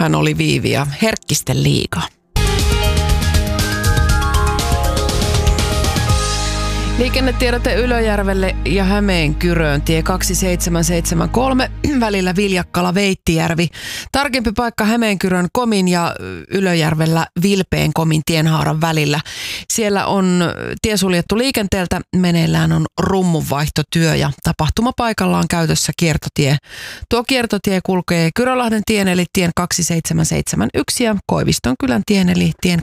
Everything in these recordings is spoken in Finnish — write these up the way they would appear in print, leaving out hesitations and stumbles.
hän oli Viivi ja Herkkisten liiga. Liikennetiedote Ylöjärvelle ja Hämeenkyröön tie 2773 välillä Viljakkala-Veittijärvi. Tarkempi paikka Hämeenkyrön Komin ja Ylöjärvellä Vilpeen Komin tienhaaran välillä. Siellä on tie suljettu liikenteeltä, meneillään on rummunvaihtotyö ja tapahtumapaikalla on käytössä kiertotie. Tuo kiertotie kulkee Kyrölahden tien eli tien 2771 ja Koivistonkylän tien eli tien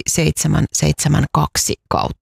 2772 kautta.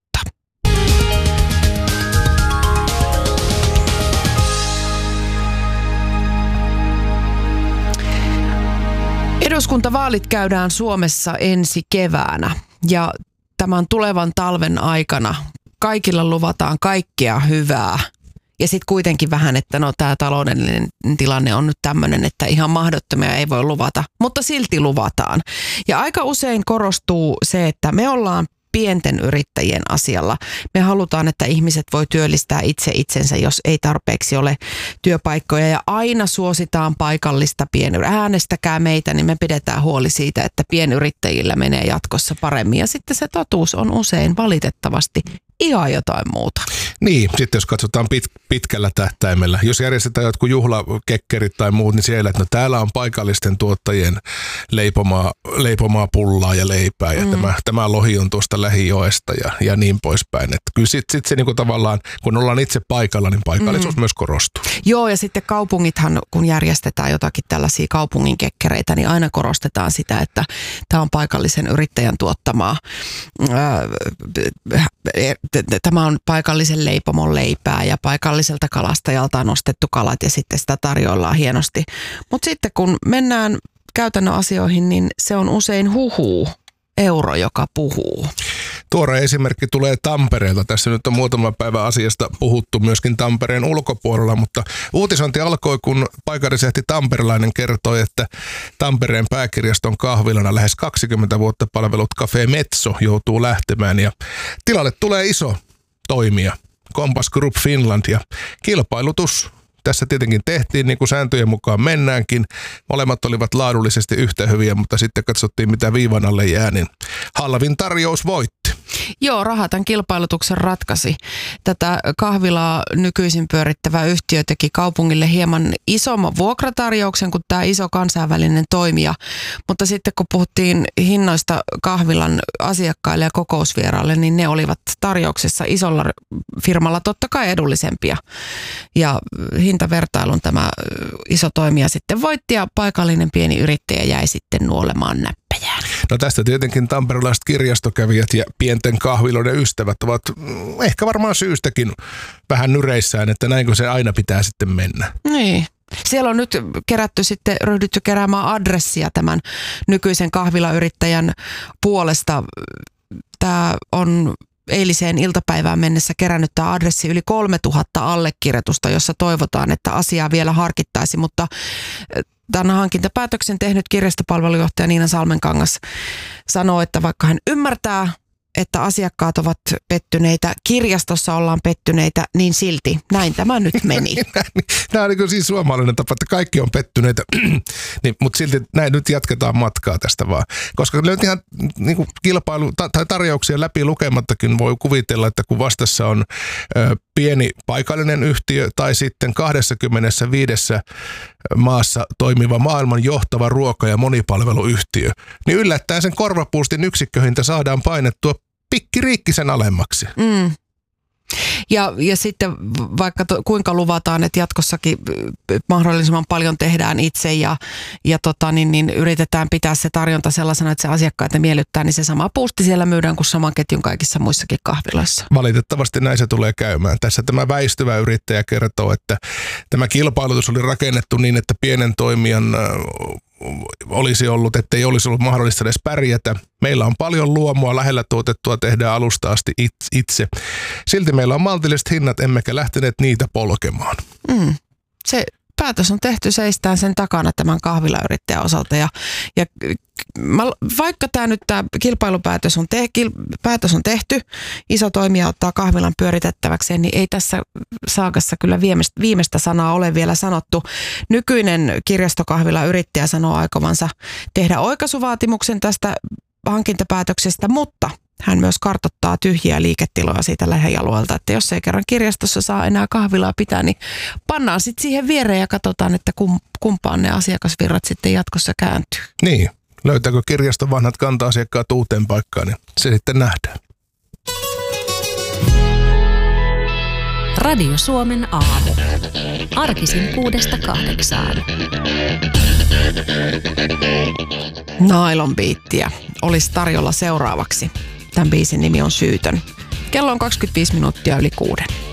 Eduskuntavaalit käydään Suomessa ensi keväänä ja tämän tulevan talven aikana kaikilla luvataan kaikkea hyvää. Ja sitten kuitenkin vähän, että no tämä taloudellinen tilanne on nyt tämmöinen, että ihan mahdottomia ei voi luvata, mutta silti luvataan. Ja aika usein korostuu se, että me ollaan pienten yrittäjien asialla. Me halutaan, että ihmiset voi työllistää itse itsensä, jos ei tarpeeksi ole työpaikkoja. Ja aina suositaan paikallista pienyrittäjää. Äänestäkää meitä, niin me pidetään huoli siitä, että pienyrittäjillä menee jatkossa paremmin. Ja sitten se totuus on usein valitettavasti ihan jotain muuta. Niin, sitten jos katsotaan pitkällä tähtäimellä. Jos järjestetään jotkut juhlakekkerit tai muut, niin siellä, että no täällä on paikallisten tuottajien leipomaa pullaa ja leipää ja tämä lohi on tuosta lähijoesta ja niin poispäin. Että kyllä sitten se niinku tavallaan, kun ollaan itse paikalla, niin paikallisuus myös korostuu. Joo, ja sitten kaupungithan, kun järjestetään jotakin tällaisia kaupungin kekkereitä, niin aina korostetaan sitä, että tämä on paikallisen yrittäjän tuottamaa. Tämä on paikallisen leipomon leipää ja paikalliselta kalastajalta on nostettu kalat ja sitten sitä tarjoillaan hienosti. Mutta sitten kun mennään käytännön asioihin, niin se on usein euro, joka puhuu. Tuore esimerkki tulee Tampereelta. Tässä nyt on muutama päivä asiasta puhuttu myöskin Tampereen ulkopuolella, mutta uutisointi alkoi, kun paikallislehti Tamperelainen kertoi, että Tampereen pääkirjaston kahvilana lähes 20 vuotta palvellut Cafe Metso joutuu lähtemään ja tilalle tulee iso toimija, Compass Group Finland, ja kilpailutus tässä tietenkin tehtiin, niin kuin sääntöjen mukaan mennäänkin. Molemmat olivat laadullisesti yhtä hyviä, mutta sitten katsottiin, mitä viivan alle jää, niin halvin tarjous voitti. Joo, raha tämän kilpailutuksen ratkaisi. Tätä kahvilaa nykyisin pyörittävä yhtiö teki kaupungille hieman isomman vuokratarjouksen kuin tämä iso kansainvälinen toimija. Mutta sitten kun puhuttiin hinnoista kahvilan asiakkaille ja kokousvieraille, niin ne olivat tarjouksessa isolla firmalla totta kai edullisempia. Ja hintavertailun tämä iso toimija sitten voitti ja paikallinen pieni yrittäjä jäi sitten nuolemaan näppejään. No tästä tietenkin tamperelaiset kirjastokävijät ja pienten kahviloiden ystävät ovat ehkä varmaan syystäkin vähän nyreissään, että näinkö se aina pitää sitten mennä. Niin. Siellä on nyt ryhdytty keräämään adressia tämän nykyisen kahvilayrittäjän puolesta. Tämä on eiliseen iltapäivään mennessä kerännyt tämä adressi yli 3000 allekirjoitusta, jossa toivotaan, että asiaa vielä harkittaisi, mutta tämän hankintapäätöksen tehnyt kirjastopalvelujohtaja Niina Salmenkangas sanoo, että vaikka hän ymmärtää, että asiakkaat ovat pettyneitä, kirjastossa ollaan pettyneitä, niin silti näin tämä nyt meni. Tämä on niin siis suomalainen tapa, että kaikki on pettyneitä, niin, mutta silti näin nyt jatketaan matkaa tästä vaan. Koska nyt ihan niin kuin kilpailu tai tarjouksia läpi lukemattakin voi kuvitella, että kun vastassa on pieni paikallinen yhtiö tai sitten 25 maassa toimiva maailman johtava ruoka- ja monipalveluyhtiö, niin yllättäen sen korvapuustin yksikköhinta saadaan painettua pikkiriikkisen alemmaksi. Ja sitten vaikka kuinka luvataan, että jatkossakin mahdollisimman paljon tehdään itse ja niin yritetään pitää se tarjonta sellaisena, että se asiakkaita miellyttää, niin se sama puusti siellä myydään kuin saman ketjun kaikissa muissakin kahviloissa. Valitettavasti näin se tulee käymään. Tässä tämä väistyvä yrittäjä kertoo, että tämä kilpailutus oli rakennettu niin, että pienen toimijan olisi ollut, ettei olisi ollut mahdollista edes pärjätä. Meillä on paljon luomua, lähellä tuotettua tehdään alusta asti itse. Silti meillä on maltilliset hinnat, emmekä lähteneet niitä polkemaan. Se päätös on tehty, seistään sen takana tämän kahvilayrittäjän osalta. Ja vaikka tämä kilpailupäätös päätös on tehty, iso toimija ottaa kahvilan pyöritettäväkseen, niin ei tässä saakassa kyllä viimeistä sanaa ole vielä sanottu. Nykyinen kirjastokahvilayrittäjä sanoo aikovansa tehdä oikaisuvaatimuksen tästä hankintapäätöksestä, mutta hän myös kartoittaa tyhjiä liiketiloja siitä lähialueelta, että jos ei kerran kirjastossa saa enää kahvilaa pitää, niin pannaan sitten siihen viereen ja katsotaan, että kumpaan ne asiakasvirrat sitten jatkossa kääntyy. Niin, löytääkö kirjaston vanhat kanta-asiakkaat uuteen paikkaan, niin se sitten nähdään. Radio Suomen aamu. Arkisin 6–8. Nylon Beatia olisi tarjolla seuraavaksi. Tämän biisin nimi on Syytön. Kello on 25 minuuttia yli 6.